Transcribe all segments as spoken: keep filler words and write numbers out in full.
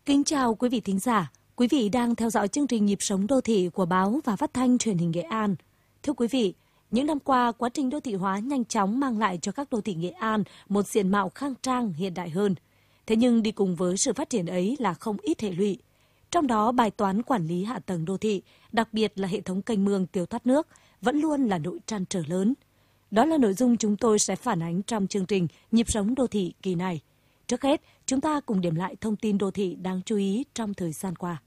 Kính chào quý vị thính giả. Quý vị đang theo dõi chương trình Nhịp sống đô thị của báo và phát thanh truyền hình Nghệ An. Thưa quý vị, những năm qua, quá trình đô thị hóa nhanh chóng mang lại cho các đô thị Nghệ An một diện mạo khang trang hiện đại hơn. Thế nhưng đi cùng với sự phát triển ấy là không ít hệ lụy. Trong đó, bài toán quản lý hạ tầng đô thị, đặc biệt là hệ thống kênh mương tiêu thoát nước, vẫn luôn là nỗi trăn trở lớn. Đó là nội dung chúng tôi sẽ phản ánh trong chương trình Nhịp sống đô thị kỳ này. Trước hết, chúng ta cùng điểm lại thông tin đô thị đáng chú ý trong thời gian qua.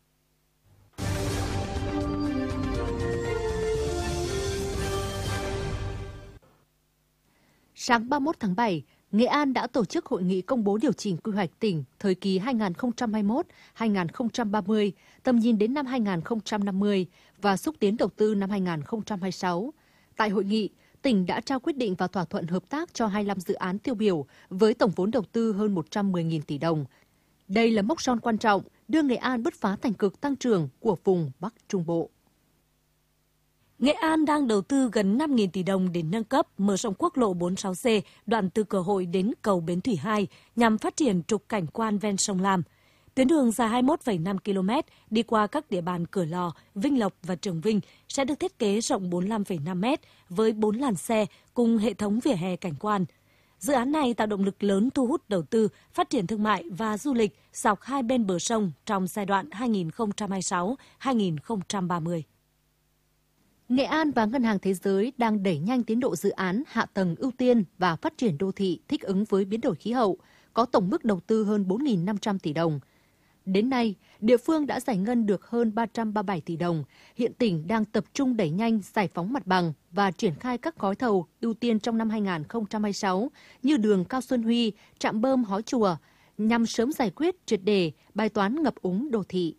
Sáng ba mươi mốt tháng bảy, Nghệ An đã tổ chức hội nghị công bố điều chỉnh quy hoạch tỉnh thời kỳ hai nghìn không trăm hai mươi mốt đến hai nghìn không trăm ba mươi, tầm nhìn đến năm hai nghìn không trăm năm mươi và xúc tiến đầu tư năm hai nghìn không trăm hai mươi sáu. Tại hội nghị, tỉnh đã trao quyết định và thỏa thuận hợp tác cho hai mươi lăm dự án tiêu biểu với tổng vốn đầu tư hơn một trăm mười nghìn tỷ đồng. Đây là mốc son quan trọng đưa Nghệ An bứt phá thành cực tăng trưởng của vùng Bắc Trung Bộ. Nghệ An đang đầu tư gần năm nghìn tỷ đồng để nâng cấp, mở rộng quốc lộ bốn mươi sáu C đoạn từ Cửa Hội đến cầu Bến Thủy hai nhằm phát triển trục cảnh quan ven sông Lam. Tuyến đường dài hai mươi mốt phẩy năm ki lô mét đi qua các địa bàn Cửa Lò, Vinh Lộc và Trường Vinh sẽ được thiết kế rộng bốn mươi lăm phẩy năm mét với bốn làn xe cùng hệ thống vỉa hè cảnh quan. Dự án này tạo động lực lớn thu hút đầu tư, phát triển thương mại và du lịch dọc hai bên bờ sông trong giai đoạn hai nghìn không trăm hai mươi sáu đến hai nghìn không trăm ba mươi. Nghệ An và Ngân hàng Thế giới đang đẩy nhanh tiến độ dự án hạ tầng ưu tiên và phát triển đô thị thích ứng với biến đổi khí hậu, có tổng mức đầu tư hơn bốn nghìn năm trăm tỷ đồng. Đến nay, địa phương đã giải ngân được hơn ba trăm ba mươi bảy tỷ đồng. Hiện tỉnh đang tập trung đẩy nhanh giải phóng mặt bằng và triển khai các gói thầu ưu tiên trong năm hai nghìn không trăm hai mươi sáu như đường Cao Xuân Huy, trạm bơm Hói Chùa, nhằm sớm giải quyết triệt để bài toán ngập úng đô thị.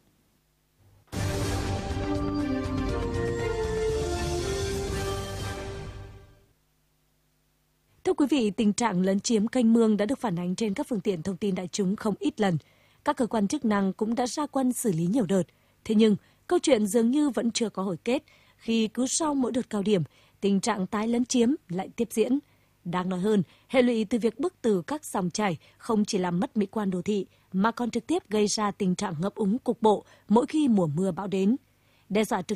Thưa quý vị, tình trạng lấn chiếm kênh mương đã được phản ánh trên các phương tiện thông tin đại chúng không ít lần. Các cơ quan chức năng cũng đã ra quân xử lý nhiều đợt. Thế nhưng, câu chuyện dường như vẫn chưa có hồi kết khi cứ sau mỗi đợt cao điểm, tình trạng tái lấn chiếm lại tiếp diễn. Đáng nói hơn, hệ lụy từ việc bức tử các dòng chảy không chỉ làm mất mỹ quan đô thị mà còn trực tiếp gây ra tình trạng ngập úng cục bộ mỗi khi mùa mưa bão đến, đe dọa trực